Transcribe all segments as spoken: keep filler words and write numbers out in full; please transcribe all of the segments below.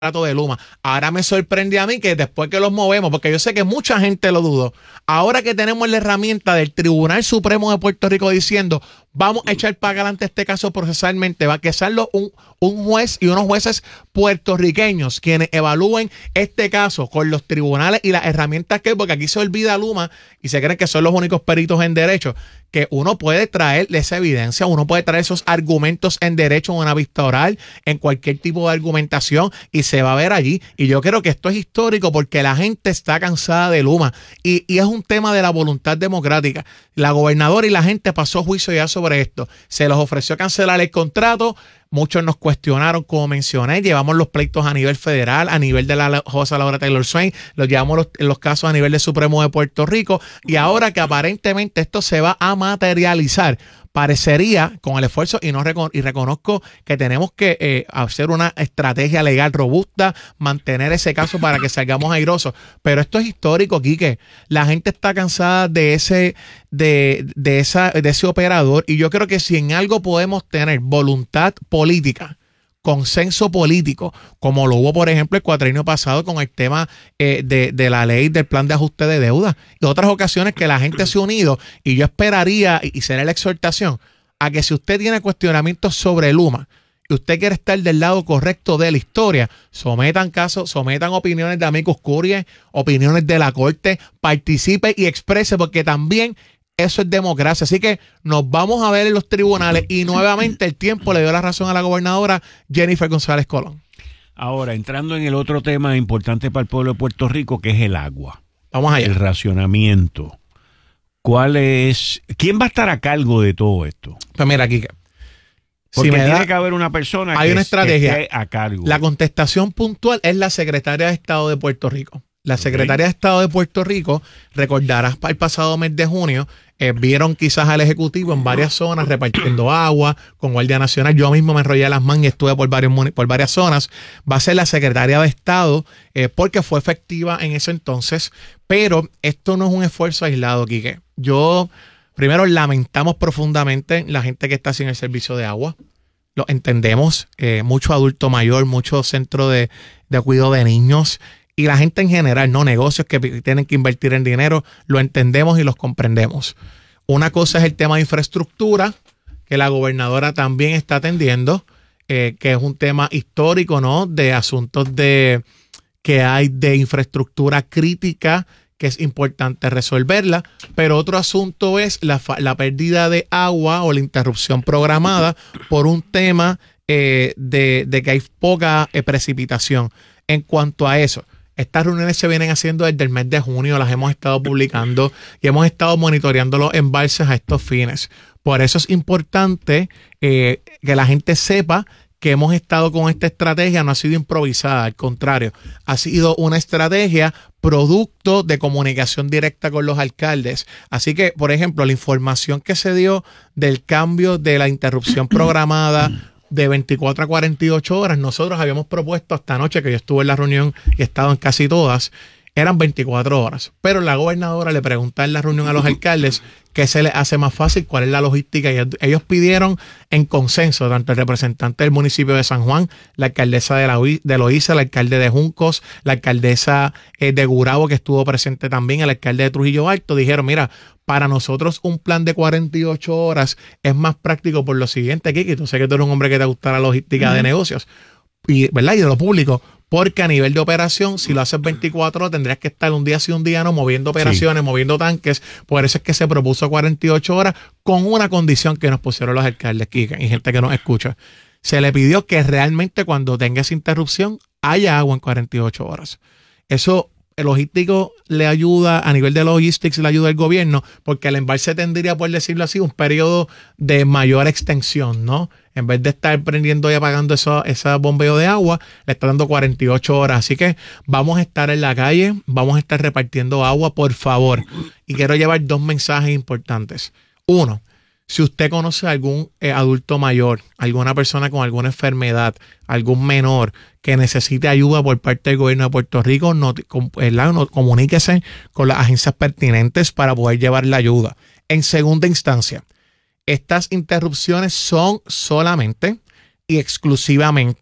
de Luma. Ahora me sorprende a mí que después que los movemos, porque yo sé que mucha gente lo dudó, ahora que tenemos la herramienta del Tribunal Supremo de Puerto Rico diciendo vamos a echar para adelante este caso procesalmente, va a quedarlo un, un juez y unos jueces puertorriqueños quienes evalúen este caso con los tribunales y las herramientas que hay, porque aquí se olvida Luma y se creen que son los únicos peritos en derecho, que uno puede traer esa evidencia, uno puede traer esos argumentos en derecho, en una vista oral, en cualquier tipo de argumentación y se va a ver allí. Y yo creo que esto es histórico porque la gente está cansada de Luma y, y es un tema de la voluntad democrática. La gobernadora y la gente pasó juicio ya sobre esto. Se les ofreció cancelar el contrato. Muchos nos cuestionaron, como mencioné, llevamos los pleitos a nivel federal, a nivel de la jueza Laura Taylor Swain, los llevamos los, los casos a nivel del Supremo de Puerto Rico y ahora que aparentemente esto se va a materializar, parecería con el esfuerzo y no recono- y reconozco que tenemos que eh, hacer una estrategia legal robusta, mantener ese caso para que salgamos airosos. Pero esto es histórico, Quique. La gente está cansada de ese, de, de esa, de ese operador y yo creo que si en algo podemos tener voluntad política, consenso político, como lo hubo, por ejemplo, el cuatrienio pasado con el tema eh, de, de la ley del plan de ajuste de deuda y otras ocasiones que la gente se ha unido y yo esperaría y, y será la exhortación a que si usted tiene cuestionamientos sobre Luma y usted quiere estar del lado correcto de la historia, sometan casos, sometan opiniones de amicus curiae, opiniones de la corte, participe y exprese porque también eso es democracia. Así que nos vamos a ver en los tribunales y nuevamente el tiempo le dio la razón a la gobernadora Jennifer González Colón. Ahora, entrando en el otro tema importante para el pueblo de Puerto Rico, que es el agua. Vamos allá. El racionamiento. ¿Cuál es? ¿Quién va a estar a cargo de todo esto? Pues mira, aquí. Porque si me tiene da, que haber una persona hay que, una estrategia. que esté a cargo. La contestación puntual es la secretaria de Estado de Puerto Rico. La secretaria de Estado de Puerto Rico, recordarás para el pasado mes de junio, eh, vieron quizás al Ejecutivo en varias zonas repartiendo agua con Guardia Nacional. Yo mismo me enrollé las manos y estuve por, varios, por varias zonas. Va a ser la secretaria de Estado eh, porque fue efectiva en ese entonces. Pero esto no es un esfuerzo aislado, Quique. Yo, primero, lamentamos profundamente la gente que está sin el servicio de agua. Lo entendemos. Eh, mucho adulto mayor, mucho centro de, de cuidado de niños. Y la gente en general, no negocios que tienen que invertir en dinero, lo entendemos y los comprendemos. Una cosa es el tema de infraestructura, que la gobernadora también está atendiendo, eh, que es un tema histórico, ¿no? De asuntos de que hay de infraestructura crítica, que es importante resolverla. Pero otro asunto es la, la pérdida de agua o la interrupción programada por un tema eh, de, de que hay poca eh, precipitación. En cuanto a eso, estas reuniones se vienen haciendo desde el mes de junio, las hemos estado publicando y hemos estado monitoreando los embalses a estos fines. Por eso es importante eh, que la gente sepa que hemos estado con esta estrategia, no ha sido improvisada, al contrario, ha sido una estrategia producto de comunicación directa con los alcaldes. Así que, por ejemplo, la información que se dio del cambio de la interrupción programada de veinticuatro a cuarenta y ocho horas, nosotros habíamos propuesto hasta anoche, que yo estuve en la reunión y he estado en casi todas, eran veinticuatro horas. Pero la gobernadora le preguntó en la reunión a los alcaldes qué se les hace más fácil, cuál es la logística. Y ellos pidieron en consenso, tanto el representante del municipio de San Juan, la alcaldesa de, la, de Loíza, el alcalde de Juncos, la alcaldesa eh, de Gurabo, que estuvo presente también, el alcalde de Trujillo Alto, dijeron, mira, para nosotros un plan de cuarenta y ocho horas es más práctico por lo siguiente, Kiki, tú sé que tú eres un hombre que te gusta la logística uh-huh. de negocios, y, ¿verdad? Y de lo público. Porque a nivel de operación, si lo haces veinticuatro horas, tendrías que estar un día sí, un día no, moviendo operaciones, sí. moviendo tanques. Por eso es que se propuso cuarenta y ocho horas con una condición que nos pusieron los alcaldes, Kika, y gente que nos escucha. Se le pidió que realmente cuando tenga esa interrupción haya agua en cuarenta y ocho horas. Eso, el logístico le ayuda, a nivel de logistics le ayuda al gobierno, porque el embalse tendría, por decirlo así, un periodo de mayor extensión, ¿no? En vez de estar prendiendo y apagando eso, ese bombeo de agua, le está dando cuarenta y ocho horas. Así que vamos a estar en la calle, vamos a estar repartiendo agua, por favor. Y quiero llevar dos mensajes importantes. Uno, si usted conoce a algún eh, adulto mayor, alguna persona con alguna enfermedad, algún menor que necesite ayuda por parte del gobierno de Puerto Rico, no, com, no, comuníquese con las agencias pertinentes para poder llevar la ayuda. En segunda instancia, estas interrupciones son solamente y exclusivamente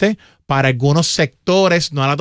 para algunos sectores, no a la